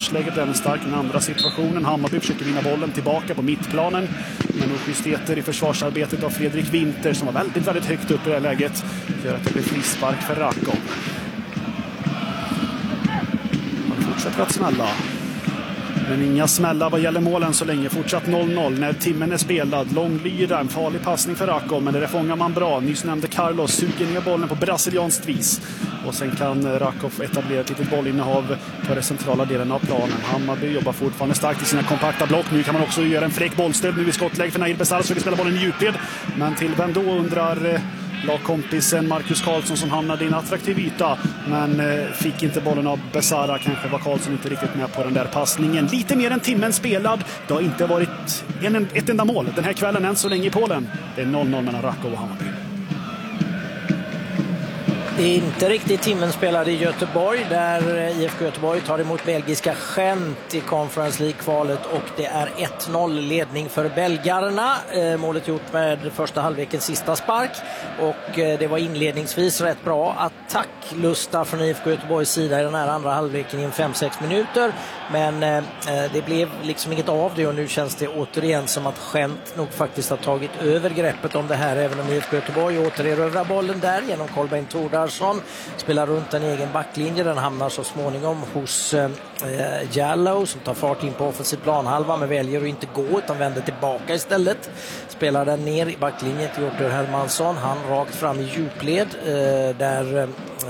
touchläget, även stark i den andra situationen. Hammarby försöker vinna bollen tillbaka på mittplanen. Men justiteter i försvarsarbetet av Fredrik Winter som var väldigt, väldigt högt upp i det här läget gör att det blir frispark för Rakov. Han fortsätter att smälla. Men inga smällar vad gäller målen så länge. Fortsatt 0-0 när timmen är spelad. Långlyra, en farlig passning för Rakov, men det fångar man bra. Nyss nämnde Carlos suger ner bollen på brasilianskt vis. Och sen kan Rakov etablera ett litet bollinnehav på den centrala delen av planen. Hammarby jobbar fortfarande starkt i sina kompakta block. Nu kan man också göra en fräck bollstöd. Nu i skottläge för Nair Besara så vi spelar bollen i djupled. Men till vem då undrar lagkompisen Marcus Karlsson som hamnade i en attraktiv yta. Men fick inte bollen av Besara. Kanske var Karlsson inte riktigt med på den där passningen. Lite mer än timmen spelad. Det har inte varit ett enda mål den här kvällen än så länge i Polen. Det är 0-0 mellan Rakov och Hammarby. Det är inte riktigt timmen spelad i Göteborg där IFK Göteborg tar emot belgiska Gent i Conference League-kvalet och det är 1-0 ledning för belgarna. Målet gjort med första halvlekens sista spark och det var inledningsvis rätt bra attacklusta från IFK Göteborgs sida i den här andra halvleken i 5-6 minuter. Men det blev liksom inget av det och nu känns det återigen som att Gent nog faktiskt har tagit över greppet om det här, även om IFK Göteborg återerövrar bollen där genom Kolbeinn Thordarson. Spelar runt en egen backlinje, den hamnar så småningom hos Jallow som tar fart in på offensiv planhalva men väljer att inte gå utan vänder tillbaka istället. Spelar den ner i backlinjen till Jortur Hermansson, han rakt fram i djupled där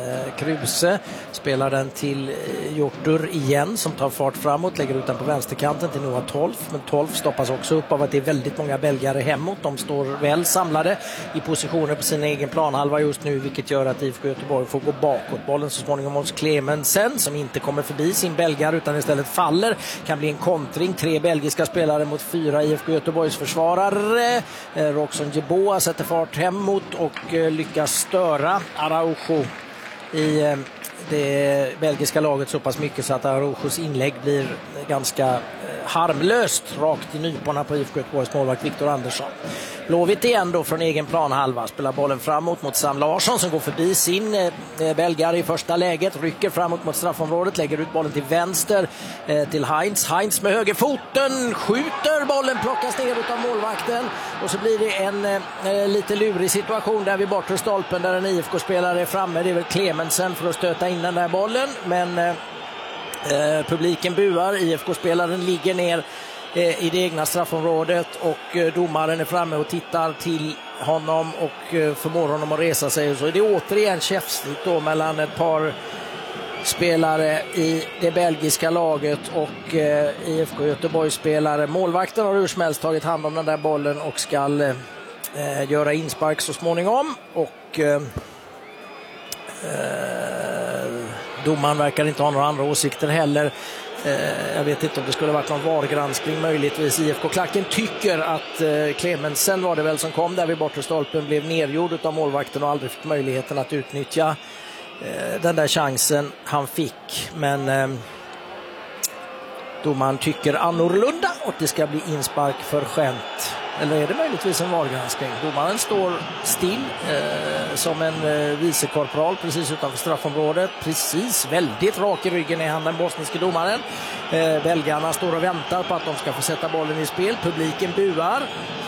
Kruse spelar den till Jortur igen som tar fart framåt, lägger ut den på vänsterkanten till Noah Tolf, men Tolf stoppas också upp av att det är väldigt många belgare hemåt. De står väl samlade i positioner på sin egen planhalva just nu, vilket gör att IFK Göteborg får gå bakåt. Bollen så småningom hos Clemensen som inte kommer förbi sin belgare utan istället faller. Kan bli en kontring, 3 belgiska spelare mot 4 IFK Göteborgs försvarare. Roxon Jeboa sätter fart hemåt och lyckas störa Araujo i det belgiska laget så pass mycket så att Araujos inlägg blir ganska harmlöst rakt i nyporna på IFK Göteborgs målvakt Viktor Andersson. Blåvitt igen då från egen planhalva, spelar bollen framåt mot Sam Larsson som går förbi sin belgare i första läget, rycker framåt mot straffområdet, lägger ut bollen till vänster till Heinz med högerfoten, skjuter bollen, plockas ner av målvakten och så blir det en lite lurig situation där vid bortre stolpen där en IFK-spelare är framme, det är väl Clemensen för att stöta in den där bollen, men publiken buar, IFK-spelaren ligger ner i det egna straffområdet och domaren är framme och tittar till honom och förmår honom att resa sig. Så är det återigen käftsnitt då mellan ett par spelare i det belgiska laget och IFK Göteborg-spelare. Målvakten har hur som helst tagit hand om den där bollen och ska göra inspark så småningom och domaren verkar inte ha några andra åsikter heller. Jag vet inte om det skulle varit någon VAR-granskning möjligtvis. IFK-klacken tycker att Clemensen var det väl som kom där vid bortre stolpen, blev nergjord av målvakten och aldrig fick möjligheten att utnyttja den där chansen han fick. Men domaren tycker annorlunda och det ska bli inspark för Gent. Eller är det möjligtvis en VAR-granskning? Domaren står still som en vicekorpral precis utanför straffområdet. Precis, väldigt rak i ryggen är han, den bosniske domaren. Belgarna står och väntar på att de ska få sätta bollen i spel. Publiken buar.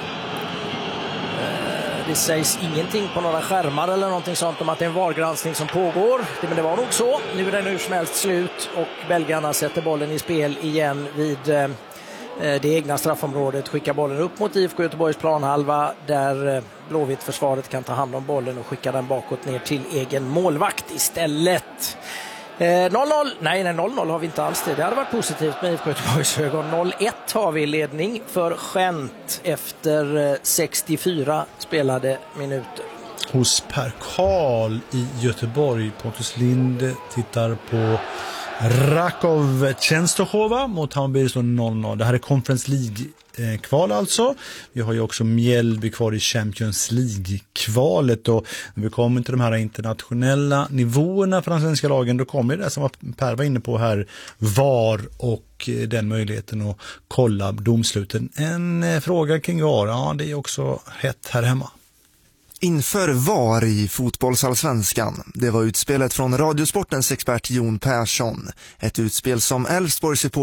Det sägs ingenting på några skärmar eller någonting sånt om att det är en VAR-granskning som pågår. Men det var nog så. Nu är det nu som helst slut och belgarna sätter bollen i spel igen vid det egna straffområdet, skickar bollen upp mot IFK Göteborgs planhalva där Blåvitt försvaret kan ta hand om bollen och skicka den bakåt ner till egen målvakt istället. 0-0, nej 0-0 har vi inte alls det. Det hade varit positivt med IFK Göteborgs ögon. 0-1 har vi ledning för Gent efter 64 spelade minuter. Hos Per Karl i Göteborg, Pontus Lind tittar på Rakov Częstochowa mot Hammarby, står 0-0. Det här är Conference League-kval alltså. Vi har ju också Mjällby kvar i Champions League-kvalet och när vi kommer till de här internationella nivåerna för de svenska lagen då kommer det som Per var inne på här, VAR och den möjligheten att kolla domsluten. En fråga kring VAR, ja det är också hett här hemma. Inför VAR i fotbollsallsvenskan. Det var utspelet från Radiosportens expert Jon Persson. Ett utspel som Elfsborgs